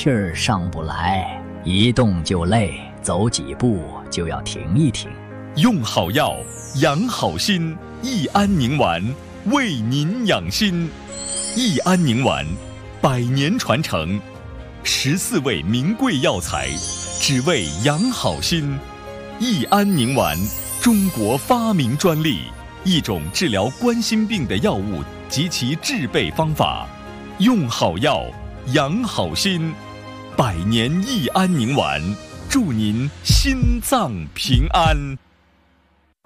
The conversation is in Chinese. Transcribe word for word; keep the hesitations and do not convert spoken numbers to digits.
气儿上不来，一动就累，走几步就要停一停。 用好药，养好心，益安宁丸为您养心。益安宁丸，百年传承，十四味名贵药材，只为养好心。益安宁丸，中国发明专利，一种治疗冠心病的药物及其制备方法。用好药，养好心，百年益安宁丸，祝您心脏平安。